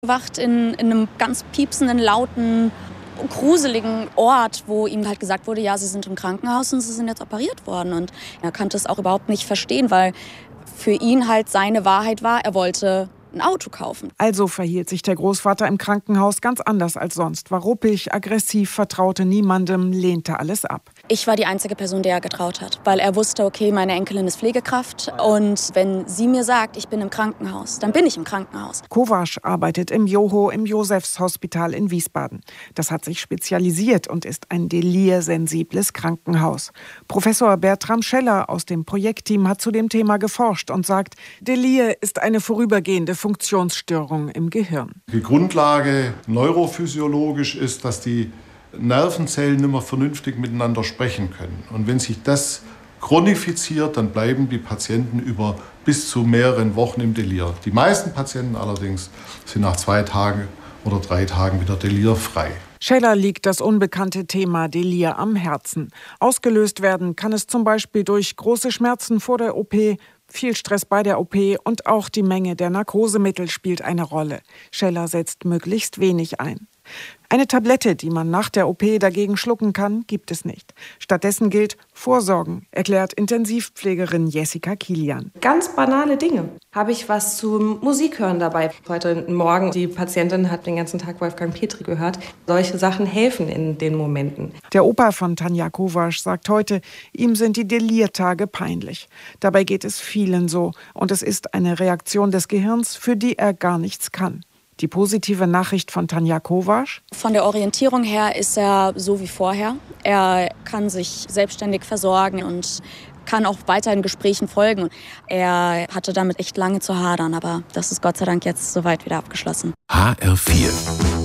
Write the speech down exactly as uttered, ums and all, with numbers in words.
Wacht in, in einem ganz piepsenden, lauten, gruseligen Ort, wo ihm halt gesagt wurde, ja, sie sind im Krankenhaus und sie sind jetzt operiert worden. Und er konnte es auch überhaupt nicht verstehen, weil für ihn halt seine Wahrheit war, er wollte ein Auto kaufen. Also verhielt sich der Großvater im Krankenhaus ganz anders als sonst. War ruppig, aggressiv, vertraute niemandem, lehnte alles ab. Ich war die einzige Person, der er getraut hat, weil er wusste, okay, meine Enkelin ist Pflegekraft und wenn sie mir sagt, ich bin im Krankenhaus, dann bin ich im Krankenhaus. Kovasch arbeitet im Joho im Josefshospital in Wiesbaden. Das hat sich spezialisiert und ist ein delirsensibles Krankenhaus. Professor Bertram Scheller aus dem Projektteam hat zu dem Thema geforscht und sagt, Delir ist eine vorübergehende Funktionsstörung im Gehirn. Die Grundlage neurophysiologisch ist, dass die Nervenzellen nicht mehr vernünftig miteinander sprechen können. Und wenn sich das chronifiziert, dann bleiben die Patienten über bis zu mehreren Wochen im Delir. Die meisten Patienten allerdings sind nach zwei Tagen oder drei Tagen wieder delirfrei. Scheller liegt das unbekannte Thema Delir am Herzen. Ausgelöst werden kann es zum Beispiel durch große Schmerzen vor der O P, viel Stress bei der O P und auch die Menge der Narkosemittel spielt eine Rolle. Scheller setzt möglichst wenig ein. Eine Tablette, die man nach der O P dagegen schlucken kann, gibt es nicht. Stattdessen gilt Vorsorgen, erklärt Intensivpflegerin Jessica Kilian. Ganz banale Dinge. Habe ich was zum Musikhören dabei? Heute Morgen, die Patientin hat den ganzen Tag Wolfgang Petri gehört. Solche Sachen helfen in den Momenten. Der Opa von Tanja Kovasch sagt heute, ihm sind die Delirtage peinlich. Dabei geht es vielen so. Und es ist eine Reaktion des Gehirns, für die er gar nichts kann. Die positive Nachricht von Tanja Kovasch? Von der Orientierung her ist er so wie vorher. Er kann sich selbstständig versorgen und kann auch weiterhin Gesprächen folgen. Er hatte damit echt lange zu hadern, aber das ist Gott sei Dank jetzt soweit wieder abgeschlossen. H R vier